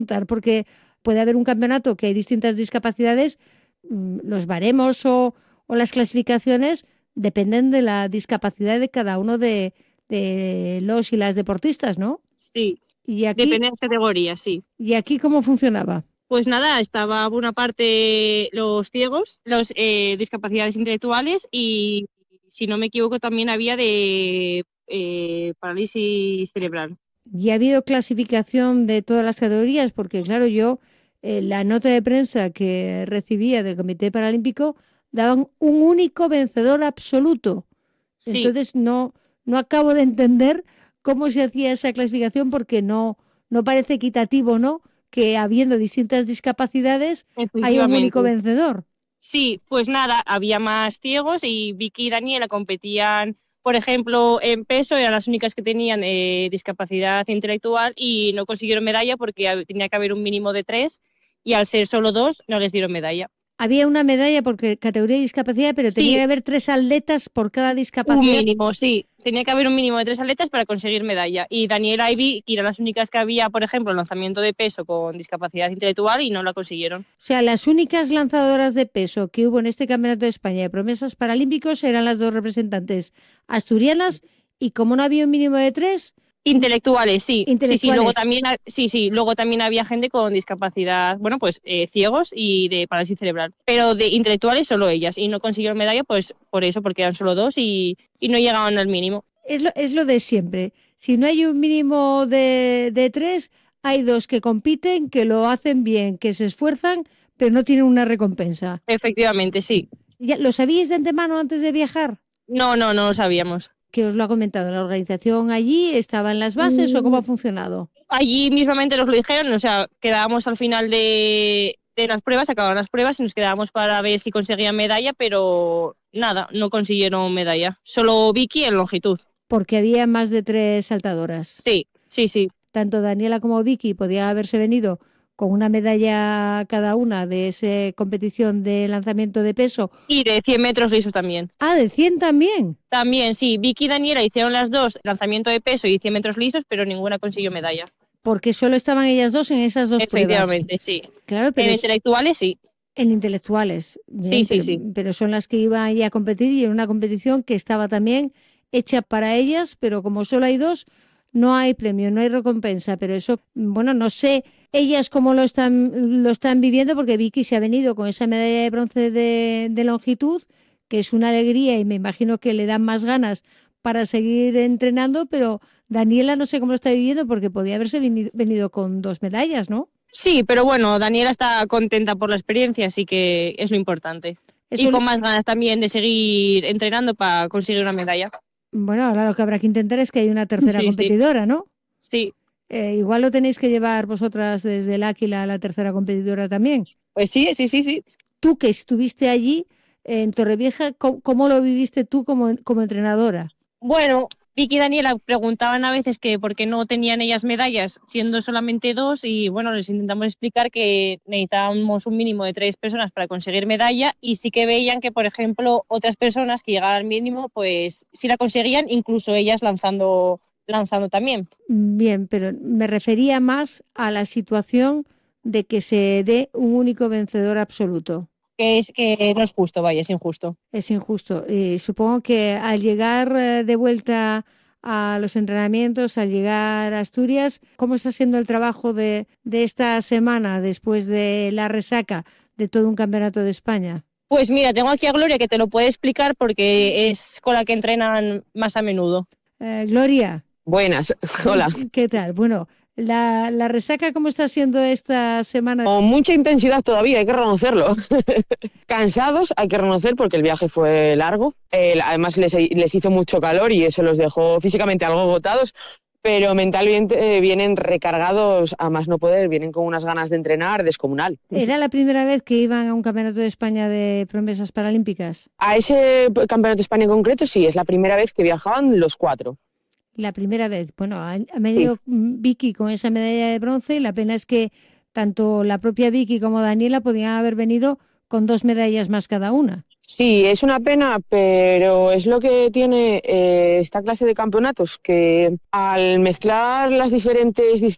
Porque puede haber un campeonato que hay distintas discapacidades, los baremos o las clasificaciones dependen de la discapacidad de cada uno de los y las deportistas, ¿no? Sí, Y depende aquí, de las categorías, sí. y aquí ¿cómo funcionaba? Pues nada, estaba por una parte los ciegos, los discapacidades intelectuales y, si no me equivoco, también había de parálisis cerebral. ¿Y ha habido clasificación de todas las categorías? Porque claro, yo la nota de prensa que recibía del Comité Paralímpico daban un único vencedor absoluto. Sí, Entonces no acabo de entender cómo se hacía esa clasificación porque no parece equitativo, ¿no? Que habiendo distintas discapacidades haya un único efectivamente. vencedor. Sí, pues nada, había más ciegos y Vicky y Daniela competían, por ejemplo, en peso, eran las únicas que tenían discapacidad intelectual y no consiguieron medalla porque tenía que haber un mínimo de 3 y al ser solo 2 no les dieron medalla. Había una medalla por categoría de discapacidad, pero tenía Sí, que haber 3 atletas por cada un discapacidad. mínimo, sí. Tenía que haber un mínimo de 3 atletas para conseguir medalla. Y Daniela y Vicky eran las únicas que había, por ejemplo, en lanzamiento de peso con discapacidad intelectual y no la consiguieron. O sea, las únicas lanzadoras de peso que hubo en este Campeonato de España de Promesas Paralímpicos eran las dos representantes asturianas y como no había un mínimo de 3, Intelectuales, sí, sí, sí. Luego intelectuales. también, sí, sí. Luego también había gente con discapacidad, bueno, pues ciegos y de parálisis cerebral. Pero de intelectuales solo ellas y no consiguieron medalla, pues por eso, porque eran solo 2 y no llegaban al mínimo. Es lo de siempre. Si no hay un mínimo de 3, hay dos que compiten, que lo hacen bien, que se esfuerzan, pero no tienen una recompensa. Efectivamente, sí. ¿Ya lo sabíais de antemano antes de viajar? No, no, no lo sabíamos. ¿Que os lo ha comentado la organización allí? ¿Estaba en las bases o cómo Mm, ha funcionado? Allí mismamente nos lo dijeron, o sea, quedábamos al final de las pruebas, acababan las pruebas y nos quedábamos para ver si conseguían medalla, pero nada, no consiguieron medalla. Solo Vicky en longitud. Porque había más de 3 saltadoras. Sí, sí, sí. Tanto Daniela como Vicky podían haberse venido con una medalla cada una de esa competición de lanzamiento de peso. Y de 100 metros lisos también. Ah, de 100 también, También, sí, Vicky y Daniela hicieron las dos lanzamiento de peso y 100 metros lisos, pero ninguna consiguió medalla. porque solo estaban ellas dos en esas dos pruebas. Efectivamente, sí. Claro, pero En es intelectuales, sí. en intelectuales, Sí, bien, sí, pero, sí. pero son las que iban ya a competir y en una competición que estaba también hecha para ellas, pero como solo hay dos, no hay premio, no hay recompensa, pero eso, bueno, no sé ellas cómo lo están viviendo, porque Vicky se ha venido con esa medalla de bronce de longitud, que es una alegría y me imagino que le dan más ganas para seguir entrenando, pero Daniela no sé cómo lo está viviendo porque podía haberse venido con 2 medallas, ¿no? Sí, pero bueno, Daniela está contenta por la experiencia, así que es lo importante. Y Eso, con más ganas también de seguir entrenando para conseguir una medalla. bueno, ahora lo que habrá que intentar es que haya una tercera Sí, sí, competidora, ¿no? sí. Igual lo tenéis que llevar vosotras desde el Águila a la tercera competidora también. Pues sí, sí, sí, sí. Tú que estuviste allí en Torrevieja, ¿cómo lo viviste tú como entrenadora? Bueno, Vicky y Daniela preguntaban a veces que por qué no tenían ellas medallas, siendo solamente 2, y bueno, les intentamos explicar que necesitábamos un mínimo de 3 personas para conseguir medalla, y sí que veían que, por ejemplo, otras personas que llegaban al mínimo, pues sí la conseguían, incluso ellas lanzando también. Bien, pero me refería más a la situación de que se dé un único vencedor absoluto. Que es que no es justo, vaya, es injusto. Es injusto. Y supongo que al llegar de vuelta a los entrenamientos, al llegar a Asturias, ¿cómo está siendo el trabajo de esta semana después de la resaca de todo un campeonato de España? Pues mira, tengo aquí a Gloria que te lo puede explicar porque es con la que entrenan más a menudo. Gloria, Buenas, hola. ¿qué tal? Bueno, la resaca, ¿cómo está siendo esta semana? Con mucha intensidad todavía, hay que reconocerlo. Cansados, hay que reconocer, porque el viaje fue largo. Además, les hizo mucho calor y eso los dejó físicamente algo agotados, pero mentalmente vienen recargados a más no poder, vienen con unas ganas de entrenar descomunal. ¿Era la primera vez que iban a un campeonato de España de promesas paralímpicas? A ese campeonato de España en concreto, sí, es la primera vez que viajaban los cuatro. La primera vez. Bueno, ha Sí. venido Vicky con esa medalla de bronce y la pena es que tanto la propia Vicky como Daniela podían haber venido con 2 medallas más cada una. Sí, es una pena, pero es lo que tiene esta clase de campeonatos, que al mezclar las diferentes